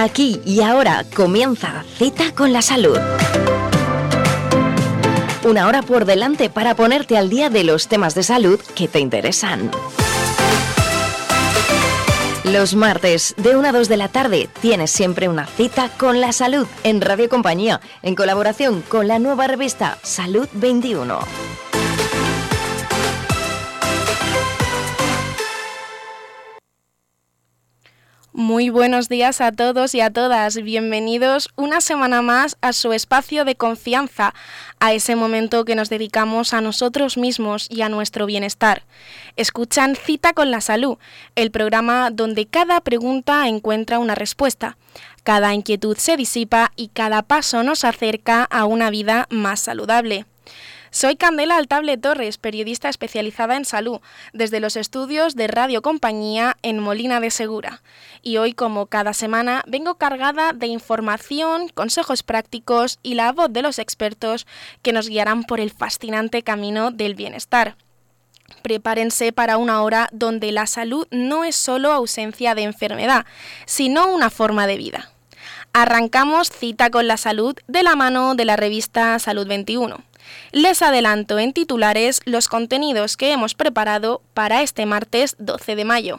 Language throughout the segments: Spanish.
Aquí y ahora comienza Cita con la Salud. Una hora por delante para ponerte al día de los temas de salud que te interesan. Los martes de 1 a 2 de la tarde tienes siempre una cita con la salud en Radio Compañía, en colaboración con la nueva revista Salud 21. Muy buenos días a todos y a todas. Bienvenidos una semana más a su espacio de confianza, a ese momento que nos dedicamos a nosotros mismos y a nuestro bienestar. Escuchan Cita con la Salud, el programa donde cada pregunta encuentra una respuesta, cada inquietud se disipa y cada paso nos acerca a una vida más saludable. Soy Candela Altable Torres, periodista especializada en salud, desde los estudios de Radio Compañía en Molina de Segura. Y hoy, como cada semana, vengo cargada de información, consejos prácticos y la voz de los expertos que nos guiarán por el fascinante camino del bienestar. Prepárense para una hora donde la salud no es solo ausencia de enfermedad, sino una forma de vida. Arrancamos Cita con la Salud de la mano de la revista Salud 21. Les adelanto en titulares los contenidos que hemos preparado para este martes 12 de mayo.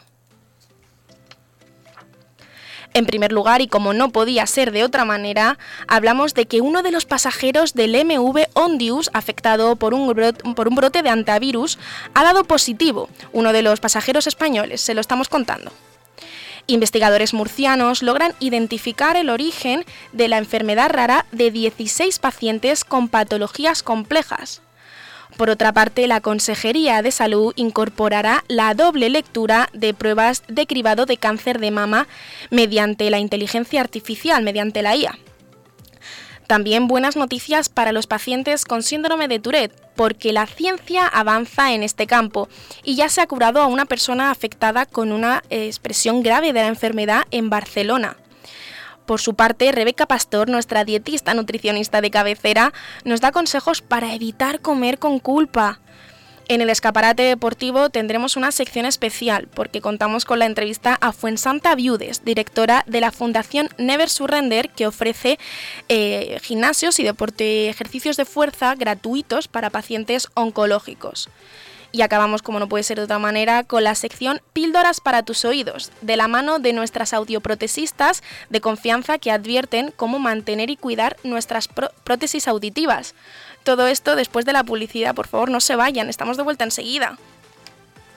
En primer lugar, y como no podía ser de otra manera, hablamos de que uno de los pasajeros del MV Ondius, afectado por un brote de hantavirus, ha dado positivo. Uno de los pasajeros españoles, se lo estamos contando. Investigadores murcianos logran identificar el origen de la enfermedad rara de 16 pacientes con patologías complejas. Por otra parte, la Consejería de Salud incorporará la doble lectura de pruebas de cribado de cáncer de mama mediante la inteligencia artificial, mediante la IA. También buenas noticias para los pacientes con síndrome de Tourette, porque la ciencia avanza en este campo y ya se ha curado a una persona afectada con una expresión grave de la enfermedad en Barcelona. Por su parte, Rebeca Pastor, nuestra dietista nutricionista de cabecera, nos da consejos para evitar comer con culpa. En el escaparate deportivo tendremos una sección especial porque contamos con la entrevista a Fuensanta Viudes, directora de la Fundación Never Surrender, que ofrece gimnasios y ejercicios de fuerza gratuitos para pacientes oncológicos. Y acabamos, como no puede ser de otra manera, con la sección Píldoras para tus oídos, de la mano de nuestras audioprotesistas de confianza que advierten cómo mantener y cuidar nuestras prótesis auditivas. Todo esto después de la publicidad. Por favor, no se vayan, estamos de vuelta enseguida.